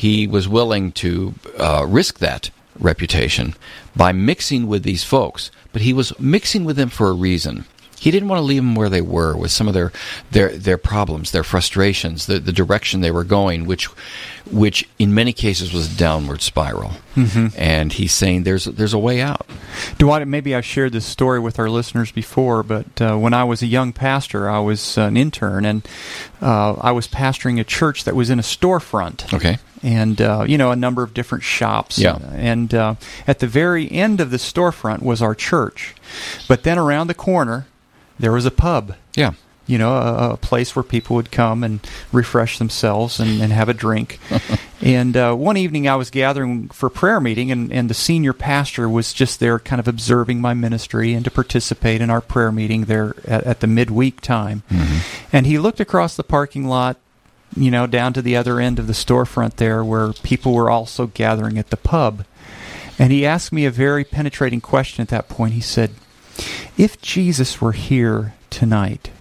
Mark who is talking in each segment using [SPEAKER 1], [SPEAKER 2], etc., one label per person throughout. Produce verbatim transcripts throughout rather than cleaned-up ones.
[SPEAKER 1] he was willing to uh, risk that reputation by mixing with these folks. But he was mixing with them for a reason. He didn't want to leave them where they were with some of their their, their problems, their frustrations, the, the direction they were going, which which in many cases was a downward spiral. Mm-hmm. And he's saying there's there's a way out.
[SPEAKER 2] Dwight, maybe I've shared this story with our listeners before, but uh, when I was a young pastor, I was an intern, and uh, I was pastoring a church that was in a storefront.
[SPEAKER 1] Okay.
[SPEAKER 2] And, uh, you know, a number of different shops.
[SPEAKER 1] Yeah.
[SPEAKER 2] And uh, at the very end of the storefront was our church. But then around the corner, there was a pub.
[SPEAKER 1] Yeah.
[SPEAKER 2] You know, a, a place where people would come and refresh themselves and, and have a drink. And uh, one evening I was gathering for prayer meeting, and, and the senior pastor was just there kind of observing my ministry and to participate in our prayer meeting there at, at the midweek time. Mm-hmm. And he looked across the parking lot, you know, down to the other end of the storefront there where people were also gathering at the pub. And he asked me a very penetrating question at that point. He said, if Jesus were here tonight,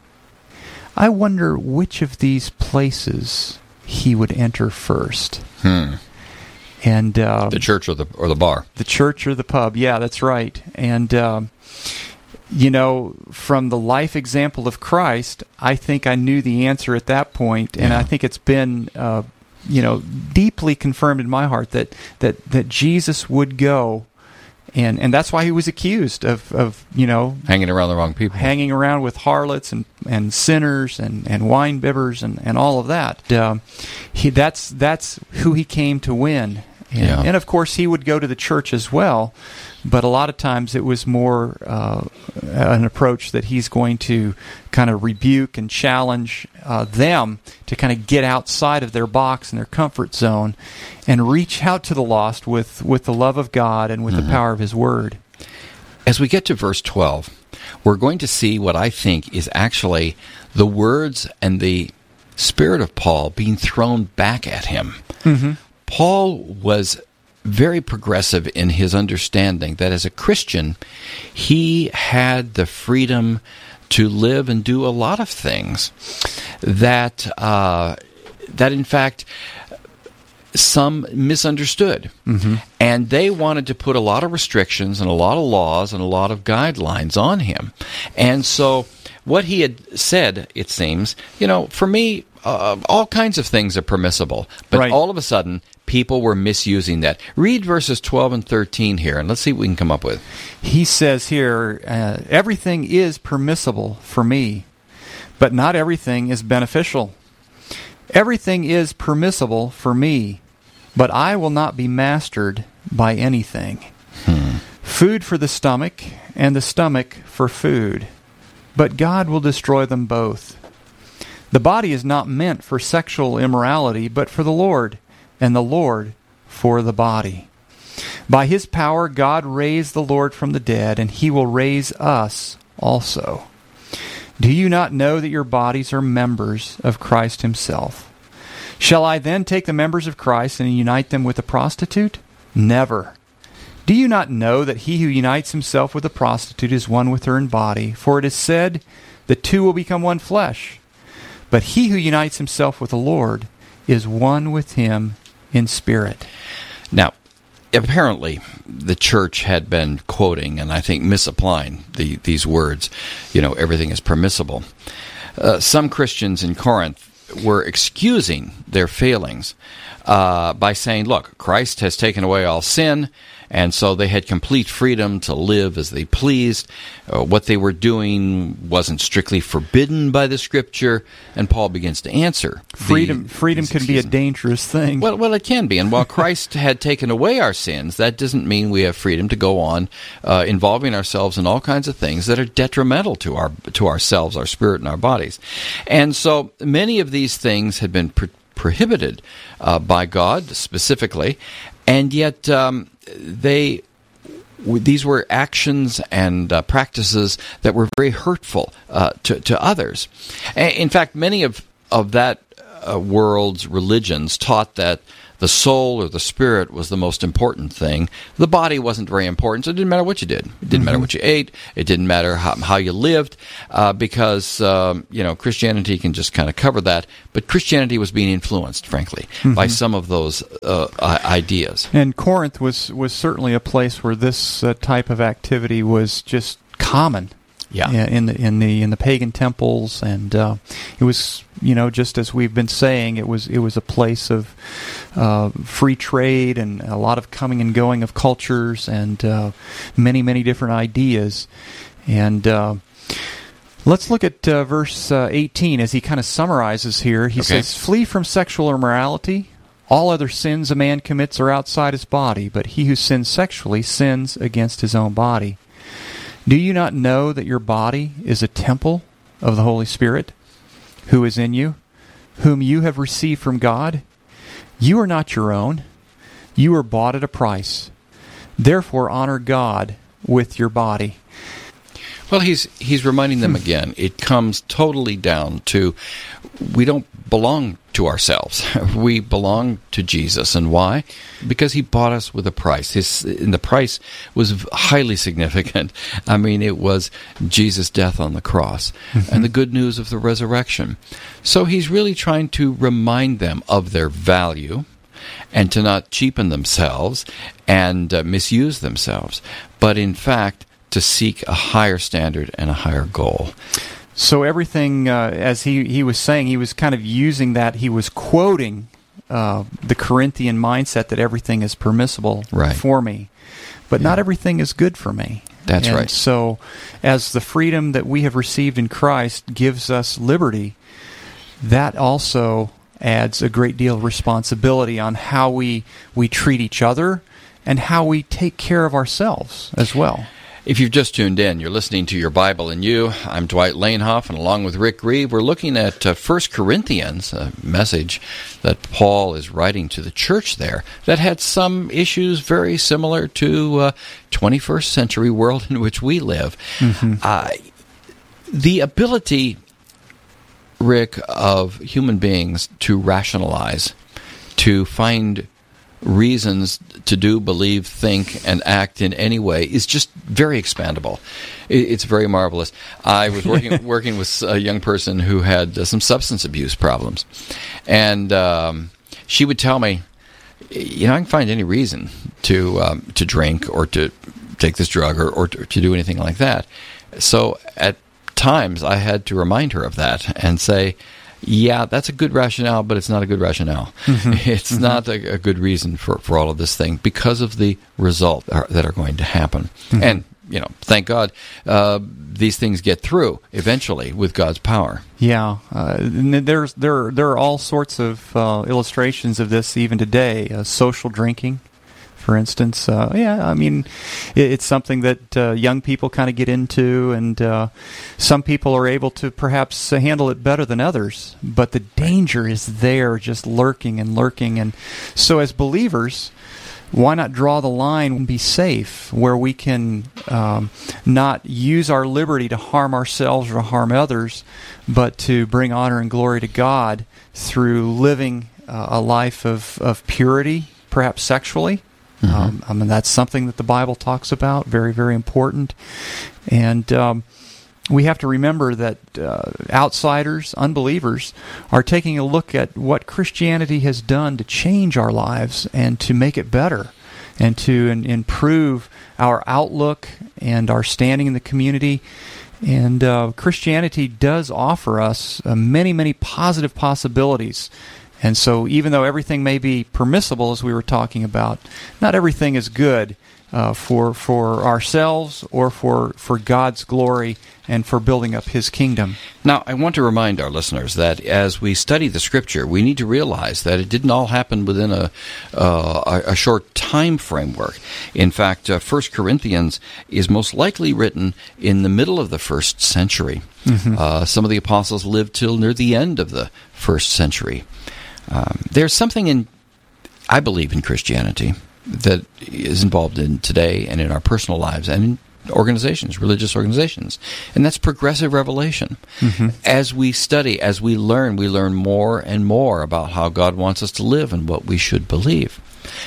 [SPEAKER 2] I wonder which of these places he would enter first.
[SPEAKER 1] Hmm.
[SPEAKER 2] And uh,
[SPEAKER 1] the church or the or the bar.
[SPEAKER 2] The church or the pub. Yeah, that's right. And uh, you know, from the life example of Christ, I think I knew the answer at that point, and
[SPEAKER 1] yeah.
[SPEAKER 2] I think it's been uh, you know deeply confirmed in my heart that that that Jesus would go. And and that's why he was accused of, of, you know...
[SPEAKER 1] hanging around the wrong people.
[SPEAKER 2] Hanging around with harlots and, and sinners and, and wine bibbers and, and all of that. Um, he that's that's who he came to win. And,
[SPEAKER 1] yeah.
[SPEAKER 2] and, of course, he would go to the church as well. But a lot of times it was more uh, an approach that he's going to kind of rebuke and challenge uh, them to kind of get outside of their box and their comfort zone and reach out to the lost with, with the love of God and with mm-hmm. the power of His Word.
[SPEAKER 1] As we get to verse twelve, we're going to see what I think is actually the words and the spirit of Paul being thrown back at him.
[SPEAKER 2] Mm-hmm.
[SPEAKER 1] Paul was very progressive in his understanding that as a Christian, he had the freedom to live and do a lot of things that, uh, that in fact, some misunderstood. Mm-hmm. And they wanted to put a lot of restrictions and a lot of laws and a lot of guidelines on him. And so what he had said, it seems, you know, for me, uh, all kinds of things are permissible. But
[SPEAKER 2] right.
[SPEAKER 1] all of a sudden, people were misusing that. Read verses twelve and thirteen here, and let's see what we can come up with.
[SPEAKER 2] He says here, uh, everything is permissible for me, but not everything is beneficial. Everything is permissible for me, but I will not be mastered by anything. Hmm. Food for the stomach, and the stomach for food, but God will destroy them both. The body is not meant for sexual immorality, but for the Lord, and the Lord for the body. By His power, God raised the Lord from the dead, and He will raise us also. Do you not know that your bodies are members of Christ Himself? Shall I then take the members of Christ and unite them with a prostitute? Never. Do you not know that he who unites himself with a prostitute is one with her in body? For it is said, the two will become one flesh. But he who unites himself with the Lord is one with Him in spirit.
[SPEAKER 1] Now, apparently, the church had been quoting, and I think misapplying the, these words, you know, everything is permissible. Uh, some Christians in Corinth were excusing their failings uh, by saying, look, Christ has taken away all sin, and so they had complete freedom to live as they pleased. Uh, what they were doing wasn't strictly forbidden by the Scripture, and Paul begins to answer.
[SPEAKER 2] Freedom
[SPEAKER 1] the,
[SPEAKER 2] freedom can be a dangerous thing.
[SPEAKER 1] Well, well, it can be, and while Christ had taken away our sins, that doesn't mean we have freedom to go on uh, involving ourselves in all kinds of things that are detrimental to our to ourselves, our spirit, and our bodies. And so many of these things had been pro- prohibited uh, by God specifically, and yet um, they these were actions and uh, practices that were very hurtful uh, to, to others. In fact, many of, of that uh, world's religions taught that the soul or the spirit was the most important thing. The body wasn't very important, so it didn't matter what you did. It didn't mm-hmm. matter what you ate. It didn't matter how, how you lived, uh, because um, you know Christianity can just kind of cover that. But Christianity was being influenced, frankly, mm-hmm. by some of those uh, ideas.
[SPEAKER 2] And Corinth was was certainly a place where this uh, type of activity was just common.
[SPEAKER 1] Yeah,
[SPEAKER 2] in the in the in the pagan temples, and uh, it was, you know, just as we've been saying, it was it was a place of uh, free trade and a lot of coming and going of cultures and uh, many many different ideas. And uh, let's look at uh, verse uh, eighteen as he kind of summarizes here. He
[SPEAKER 1] okay.
[SPEAKER 2] says, "Flee from sexual immorality. All other sins a man commits are outside his body, but he who sins sexually sins against his own body. Do you not know that your body is a temple of the Holy Spirit, who is in you, whom you have received from God? You are not your own. You were bought at a price. Therefore honor God with your body."
[SPEAKER 1] Well, he's he's reminding them again, it comes totally down to we don't belong to ourselves. We belong to Jesus. And why? Because he bought us with a price. His, and the price was highly significant. I mean, it was Jesus' death on the cross mm-hmm. and the good news of the resurrection. So he's really trying to remind them of their value and to not cheapen themselves and uh, misuse themselves, but in fact, to seek a higher standard and a higher goal.
[SPEAKER 2] So everything, uh, as he, he was saying, he was kind of using that, he was quoting uh, the Corinthian mindset that everything is permissible
[SPEAKER 1] right.
[SPEAKER 2] for me, but yeah. not everything is good for me.
[SPEAKER 1] That's
[SPEAKER 2] and
[SPEAKER 1] right.
[SPEAKER 2] So as the freedom that we have received in Christ gives us liberty, that also adds a great deal of responsibility on how we, we treat each other and how we take care of ourselves as well.
[SPEAKER 1] If you've just tuned in, you're listening to Your Bible and You. I'm Dwight Lanehoff, and along with Rick Grieve, we're looking at uh, First Corinthians, a message that Paul is writing to the church there that had some issues very similar to uh, twenty-first century world in which we live. Mm-hmm. Uh, the ability, Rick, of human beings to rationalize, to find reasons to do, believe, think, and act in any way is just very expandable. It's very marvelous. I was working working with a young person who had uh, some substance abuse problems, and um, she would tell me, you know, I can find any reason to um, to drink or to take this drug or, or to, to do anything like that. So at times I had to remind her of that and say, yeah, that's a good rationale, but it's not a good rationale. Mm-hmm. It's mm-hmm. not a, a good reason for, for all of this thing because of the result are, that are going to happen. Mm-hmm. And, you know, thank God, uh, these things get through eventually with God's power.
[SPEAKER 2] Yeah, uh, there's there there are all sorts of uh, illustrations of this even today. Uh, social drinking, for instance. Uh, yeah, I mean, it, it's something that uh, young people kind of get into, and uh, some people are able to perhaps handle it better than others, but the danger is there, just lurking and lurking. And so as believers, why not draw the line and be safe, where we can um, not use our liberty to harm ourselves or to harm others, but to bring honor and glory to God through living uh, a life of, of purity, perhaps sexually. Mm-hmm. Um, I mean, that's something that the Bible talks about, very, very important. And um, we have to remember that uh, outsiders, unbelievers, are taking a look at what Christianity has done to change our lives and to make it better and to in, improve our outlook and our standing in the community. And uh, Christianity does offer us uh, many, many positive possibilities. And so even though everything may be permissible, as we were talking about, not everything is good uh, for for ourselves or for, for God's glory and for building up His kingdom.
[SPEAKER 1] Now, I want to remind our listeners that as we study the Scripture, we need to realize that it didn't all happen within a, uh, a short time framework. In fact, uh, First Corinthians is most likely written in the middle of the first century. Mm-hmm. Uh, some of the apostles lived till near the end of the first century. Um, there's something in, I believe, in Christianity that is involved in today and in our personal lives and in organizations, religious organizations. And that's progressive revelation. Mm-hmm. As we study, as we learn, we learn more and more about how God wants us to live and what we should believe.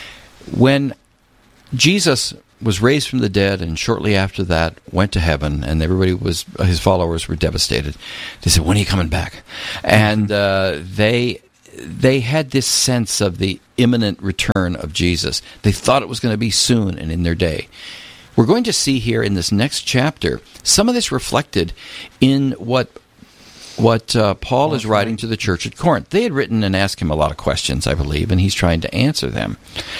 [SPEAKER 1] When Jesus was raised from the dead and shortly after that went to heaven, and everybody was, his followers were devastated. They said, when are you coming back? And uh, they they had this sense of the imminent return of Jesus. They thought it was going to be soon and in their day. We're going to see here in this next chapter some of this reflected in what what uh, Paul That's is writing right. to the church at Corinth. They had written and asked him a lot of questions, I believe, and he's trying to answer them.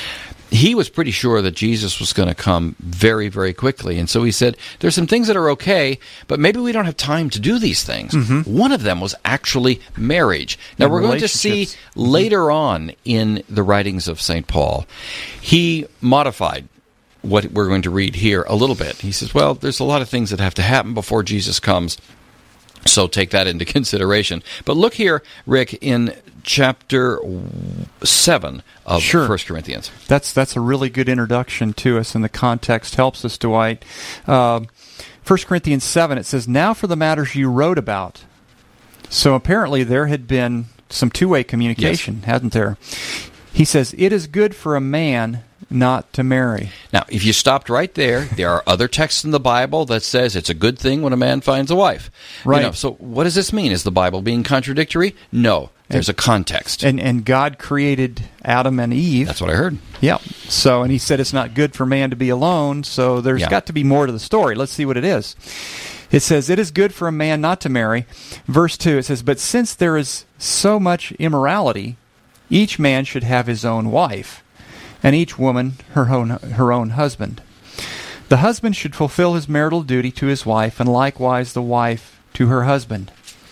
[SPEAKER 1] He was pretty sure that Jesus was going to come very, very quickly. And so he said, there's some things that are okay, but maybe we don't have time to do these things. Mm-hmm. One of them was actually marriage. Now, and we're going to see later on in the writings of Saint Paul, he modified what we're going to read here a little bit. He says, well, there's a lot of things that have to happen before Jesus comes, so take that into consideration. But look here, Rick, in chapter seven of
[SPEAKER 2] sure.
[SPEAKER 1] First Corinthians.
[SPEAKER 2] That's that's a really good introduction to us, and the context helps us, Dwight. Uh, First Corinthians seven, it says, now for the matters you wrote about. So apparently there had been some two-way communication, yes. hadn't there? He says, it is good for a man not to marry.
[SPEAKER 1] Now, if you stopped right there, there are other texts in the Bible that says it's a good thing when a man finds a wife.
[SPEAKER 2] Right.
[SPEAKER 1] You know, so what does this mean? Is the Bible being contradictory? No. There's a context.
[SPEAKER 2] And and God created Adam and Eve.
[SPEAKER 1] That's what I heard.
[SPEAKER 2] Yeah. So, and he said it's not good for man to be alone, so there's yeah. got to be more to the story. Let's see what it is. It says, it is good for a man not to marry. Verse two, it says, but since there is so much immorality, each man should have his own wife, and each woman her own her own husband. The husband should fulfill his marital duty to his wife, and likewise the wife to her husband.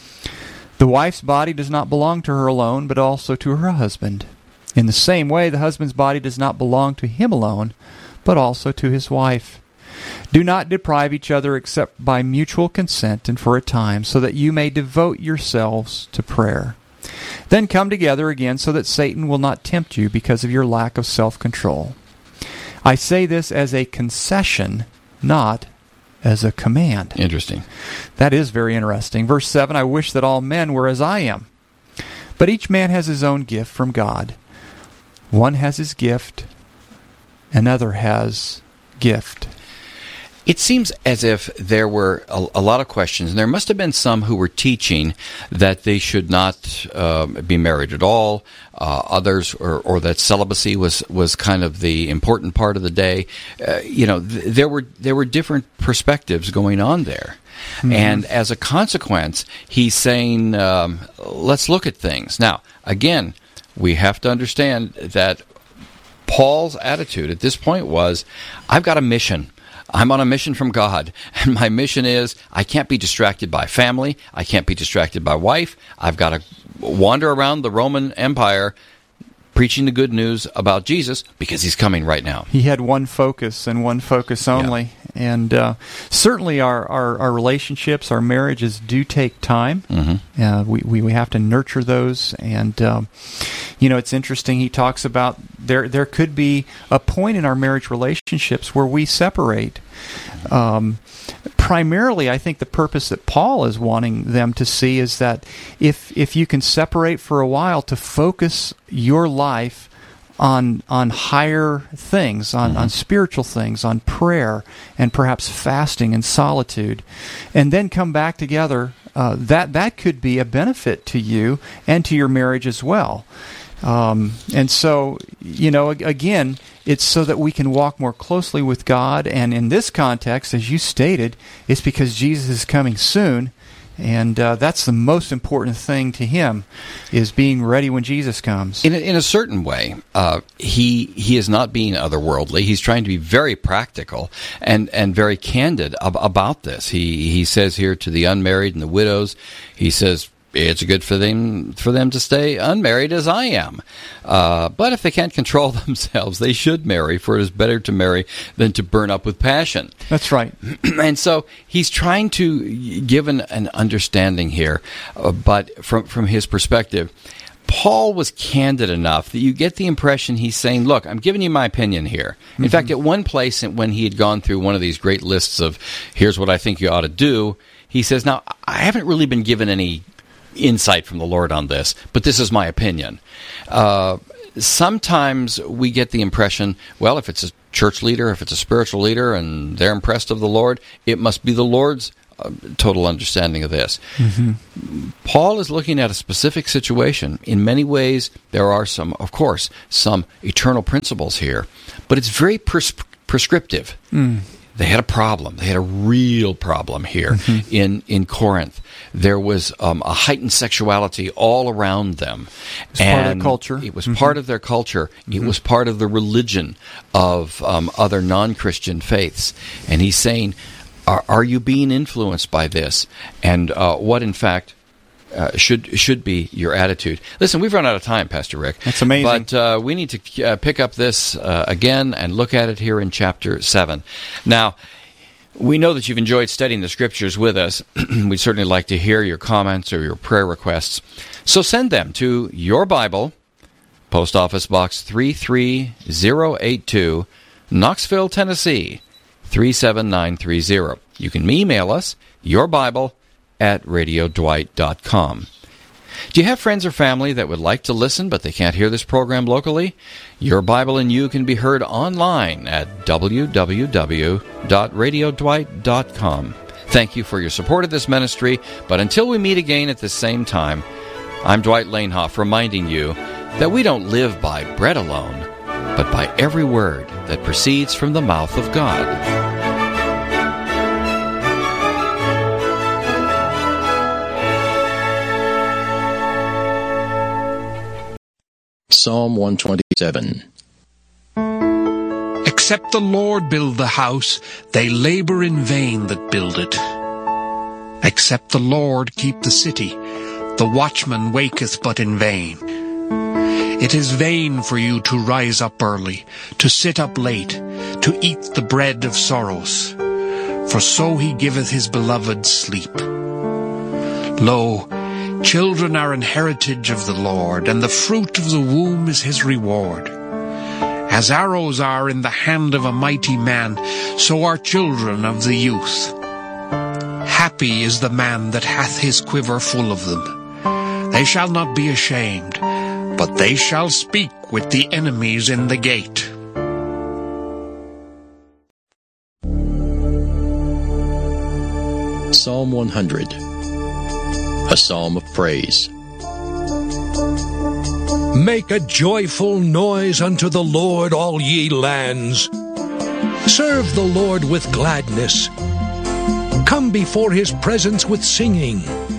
[SPEAKER 2] The wife's body does not belong to her alone, but also to her husband. In the same way, the husband's body does not belong to him alone, but also to his wife. Do not deprive each other except by mutual consent and for a time, so that you may devote yourselves to prayer. Then come together again so that Satan will not tempt you because of your lack of self-control. I say this as a concession, not as a command.
[SPEAKER 1] Interesting.
[SPEAKER 2] That is very interesting. Verse seven, I wish that all men were as I am. But each man has his own gift from God. One has his gift, another has gift.
[SPEAKER 1] It seems as if there were a, a lot of questions, and there must have been some who were teaching that they should not uh, be married at all, uh, others, or, or that celibacy was, was kind of the important part of the day. Uh, you know, th- there were there were different perspectives going on there. Mm-hmm. And as a consequence, he's saying, um, let's look at things. Now, again, we have to understand that Paul's attitude at this point was, I've got a mission. I'm on a mission from God, and my mission is I can't be distracted by family. I can't be distracted by wife. I've got to wander around the Roman Empire preaching the good news about Jesus because he's coming right now.
[SPEAKER 2] He had one focus and one focus only. Yeah. And uh, certainly our, our, our relationships, our marriages do take time. Mm-hmm. Uh, we, we, we have to nurture those. And, um, you know, it's interesting. He talks about there there could be a point in our marriage relationships where we separate. Um, primarily, I think the purpose that Paul is wanting them to see is that if if you can separate for a while to focus your life on on higher things, on, mm-hmm. on spiritual things, on prayer, and perhaps fasting and solitude, and then come back together, uh, that that could be a benefit to you and to your marriage as well. Um, and so, you know, again, it's so that we can walk more closely with God. And in this context, as you stated, it's because Jesus is coming soon. And uh, that's the most important thing to him, is being ready when Jesus comes.
[SPEAKER 1] In a, in a certain way, uh, he he is not being otherworldly. He's trying to be very practical and, and very candid ab- about this. He he says here to the unmarried and the widows, he says, it's good for them for them to stay unmarried as I am. Uh, but if they can't control themselves, they should marry, for it is better to marry than to burn up with passion.
[SPEAKER 2] That's right.
[SPEAKER 1] And so he's trying to give an, an understanding here, uh, but from from his perspective, Paul was candid enough that you get the impression he's saying, look, I'm giving you my opinion here. In mm-hmm. fact, at one place when he had gone through one of these great lists of here's what I think you ought to do, he says, now, I haven't really been given any insight from the Lord on this, but this is my opinion. Uh, sometimes we get the impression, well, if it's a church leader, if it's a spiritual leader, and they're impressed of the Lord, it must be the Lord's uh, total understanding of this. Mm-hmm. Paul is looking at a specific situation. In many ways, there are some, of course, some eternal principles here, but it's very pres- prescriptive. Mm. They had a problem. They had a real problem here mm-hmm. in, in Corinth. There was um, a heightened sexuality all around them.
[SPEAKER 2] It was and part of their culture.
[SPEAKER 1] It was
[SPEAKER 2] mm-hmm.
[SPEAKER 1] part of their culture. Mm-hmm. It was part of the religion of um, other non-Christian faiths. And he's saying, are, are you being influenced by this? And uh, what, in fact, Uh, should should be your attitude. Listen, we've run out of time, Pastor Rick.
[SPEAKER 2] That's amazing.
[SPEAKER 1] But uh, we need to uh, pick up this uh, again and look at it here in chapter seven. Now, we know that you've enjoyed studying the Scriptures with us. We'd certainly like to hear your comments or your prayer requests. So send them to Your Bible, Post Office Box three three zero eight two, Knoxville, Tennessee, three seven nine three zero. You can email us, Your Bible, at radio dwight dot com. Do you have friends or family that would like to listen but they can't hear this program locally? Your Bible and You can be heard online at w w w dot radio dwight dot com. Thank you for your support of this ministry, but until we meet again at the same time, I'm Dwight Lanehoff reminding you that we don't live by bread alone, but by every word that proceeds from the mouth of God.
[SPEAKER 3] Psalm one twenty-seven.
[SPEAKER 4] Except the Lord build the house, they labor in vain that build it. Except the Lord keep the city, the watchman waketh but in vain. It is vain for you to rise up early, to sit up late, to eat the bread of sorrows, for so he giveth his beloved sleep. Lo, children are an heritage of the Lord, and the fruit of the womb is his reward. As arrows are in the hand of a mighty man, so are children of the youth. Happy is the man that hath his quiver full of them. They shall not be ashamed, but they shall speak with the enemies in the gate.
[SPEAKER 3] Psalm one hundred. A psalm of praise.
[SPEAKER 5] Make a joyful noise unto the Lord, all ye lands. Serve the Lord with gladness. Come before his presence with singing.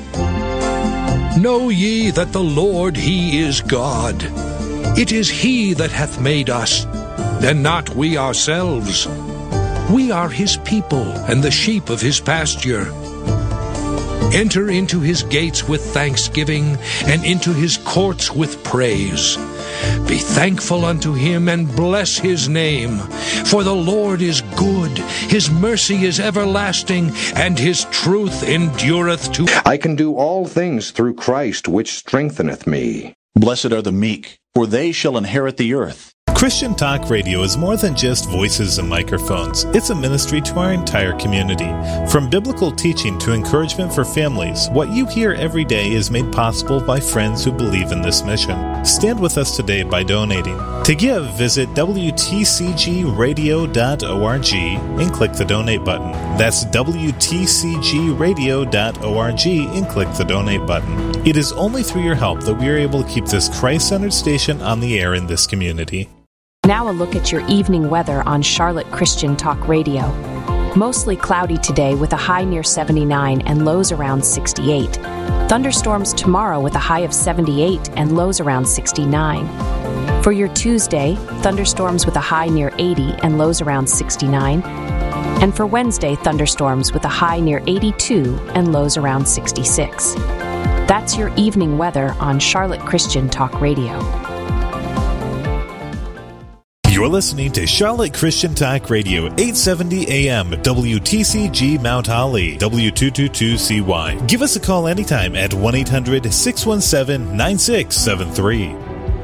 [SPEAKER 5] Know ye that the Lord, he is God. It is he that hath made us, and not we ourselves. We are his people, and the sheep of his pasture. Enter into his gates with thanksgiving, and into his courts with praise. Be thankful unto him, and bless his name. For the Lord is good, his mercy is everlasting, and his truth endureth to...
[SPEAKER 6] I can do all things through Christ, which strengtheneth me.
[SPEAKER 7] Blessed are the meek, for they shall inherit the earth.
[SPEAKER 8] Christian Talk Radio is more than just voices and microphones. It's a ministry to our entire community. From biblical teaching to encouragement for families, what you hear every day is made possible by friends who believe in this mission. Stand with us today by donating. To give, visit w t c g radio dot org and click the donate button. That's w t c g radio dot org and click the donate button. It is only through your help that we are able to keep this Christ-centered station on the air in this community.
[SPEAKER 9] Now a look at your evening weather on Charlotte Christian Talk Radio. Mostly cloudy today with a high near seventy-nine and lows around sixty-eight. Thunderstorms tomorrow with a high of seventy-eight and lows around sixty-nine. For your Tuesday, thunderstorms with a high near eighty and lows around sixty-nine. And for Wednesday, thunderstorms with a high near eighty-two and lows around sixty-six. That's your evening weather on Charlotte Christian Talk Radio.
[SPEAKER 8] You're listening to Charlotte Christian Talk Radio, eight seventy A M, W T C G Mount Holly, W two twenty-two C Y. Give us a call anytime at one eight hundred, six one seven, nine six seven three.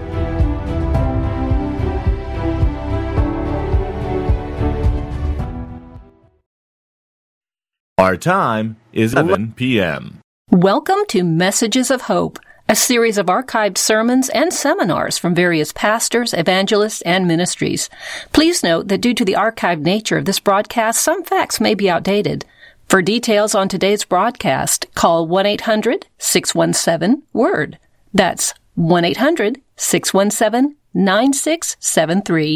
[SPEAKER 10] Our time is eleven p.m.
[SPEAKER 11] Welcome to Messages of Hope, a series of archived sermons and seminars from various pastors, evangelists, and ministries. Please note that due to the archived nature of this broadcast, some facts may be outdated. For details on today's broadcast, call one eight hundred, six one seven, W O R D. That's one eight hundred, six one seven, nine six seven three.